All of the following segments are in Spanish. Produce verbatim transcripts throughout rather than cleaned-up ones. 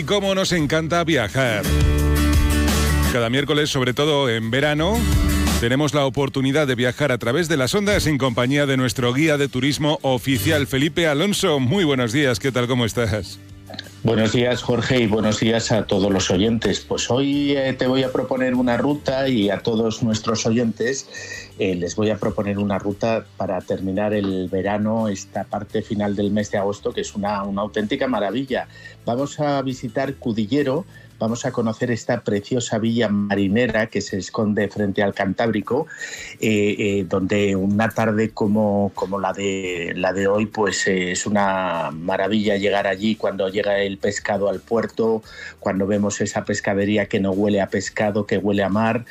cómo nos encanta viajar. Cada miércoles, sobre todo en verano, tenemos la oportunidad de viajar a través de las ondas en compañía de nuestro guía de turismo oficial, Felipe Alonso. Muy buenos días, ¿qué tal? ¿Cómo estás? Buenos días, Jorge, y buenos días a todos los oyentes. Pues hoy eh, te voy a proponer una ruta y a todos nuestros oyentes eh, les voy a proponer una ruta para terminar el verano, esta parte final del mes de agosto, que es una, una auténtica maravilla. Vamos a visitar Cudillero. Vamos a conocer esta preciosa villa marinera que se esconde frente al Cantábrico, eh, eh, donde una tarde como, como la, de, la de hoy, pues eh, es una maravilla llegar allí cuando llega el pescado al puerto, cuando vemos esa pescadería que no huele a pescado, que huele a mar,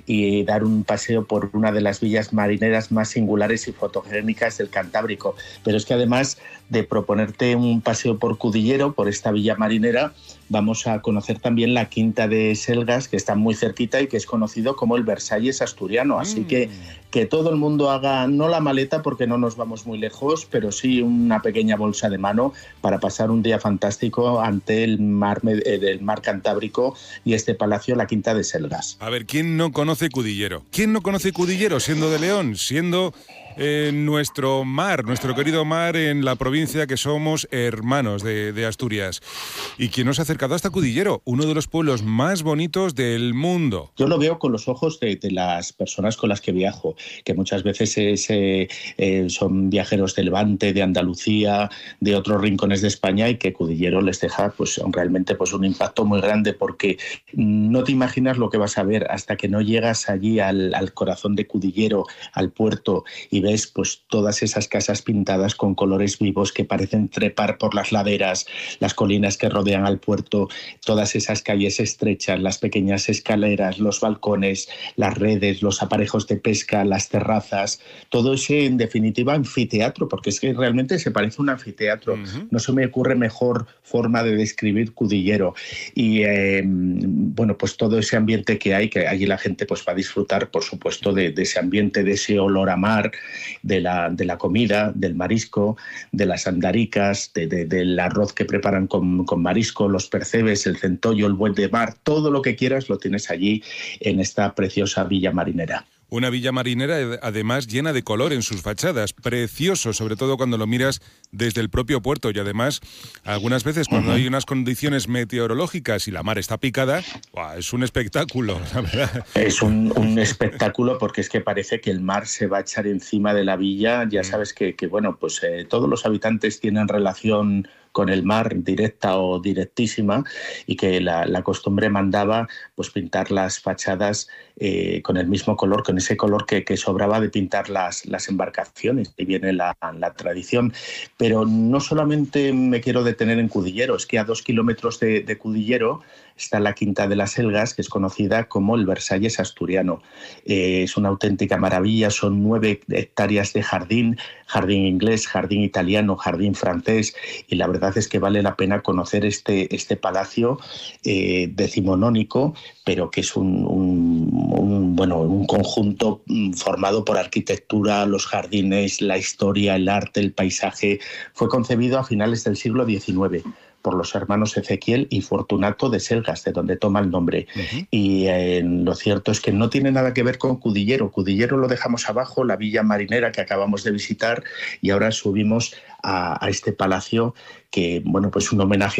y dar un paseo por una de las villas marineras más singulares y fotogénicas del Cantábrico. Pero es que además de proponerte un paseo por Cudillero, por esta villa marinera, vamos a conocer también la Quinta de Selgas, que está muy cerquita y que es conocido como el Versalles asturiano. Así mm. que que todo el mundo haga, no la maleta porque no nos vamos muy lejos, pero sí una pequeña bolsa de mano para pasar un día fantástico ante el mar, el mar Cantábrico y este palacio, la Quinta de Selgas. A ver, ¿quién no conoce Cudillero? ¿Quién no conoce Cudillero siendo de León, siendo eh, nuestro mar, nuestro querido mar en la provincia que somos hermanos de, de Asturias? ¿Y quién nos ha acercado hasta Cudillero? Uno de los pueblos más bonitos del mundo. Yo lo veo con los ojos de, de las personas con las que viajo, que muchas veces es, eh, eh, son viajeros del Levante, de Andalucía, de otros rincones de España, y que Cudillero les deja pues realmente pues un impacto muy grande, porque no te imaginas lo que vas a ver hasta que no llegas allí al, al corazón de Cudillero, al puerto, y ves pues todas esas casas pintadas con colores vivos que parecen trepar por las laderas, las colinas que rodean al puerto, todas esas calles estrechas, las pequeñas escaleras, los balcones, las redes, los aparejos de pesca, las terrazas, todo ese, en definitiva, anfiteatro, porque es que realmente se parece a un anfiteatro. Uh-huh. No se me ocurre mejor forma de describir Cudillero. Y eh, bueno, pues todo ese ambiente que hay, que allí la gente pues va a disfrutar, por supuesto, de, de ese ambiente, de ese olor a mar, de la, de la comida, del marisco, de las andaricas, de, de, del arroz que preparan con, con marisco, los percebes, el centollo, el buey de mar, todo lo que quieras lo tienes allí en esta preciosa villa marinera. Una villa marinera además llena de color en sus fachadas, precioso, sobre todo cuando lo miras desde el propio puerto, y además algunas veces cuando uh-huh. hay unas condiciones meteorológicas y la mar está picada, ¡buah!, es un espectáculo, la verdad. Es un, un espectáculo, porque es que parece que el mar se va a echar encima de la villa. Ya sabes que, que bueno, pues eh, todos los habitantes tienen relación con el mar, directa o directísima, y que la, la costumbre mandaba pues pintar las fachadas eh, con el mismo color, con ese color que, que sobraba de pintar las, las embarcaciones, y viene la, la tradición. Pero no solamente me quiero detener en Cudillero, es que a dos kilómetros de, de Cudillero está la Quinta de las Selgas, que es conocida como el Versalles asturiano. Eh, es una auténtica maravilla, son nueve hectáreas de jardín, jardín inglés, jardín italiano, jardín francés, y la verdad es que vale la pena conocer este, este palacio eh, decimonónico, pero que es un, un, un, bueno, un conjunto formado por arquitectura, los jardines, la historia, el arte, el paisaje. Fue concebido a finales del siglo diecinueve por los hermanos Ezequiel y Fortunato de Selgas, de donde toma el nombre. Uh-huh. Y eh, lo cierto es que no tiene nada que ver con Cudillero. Cudillero lo dejamos abajo, la villa marinera que acabamos de visitar, y ahora subimos a, a este palacio que, bueno, pues un homenaje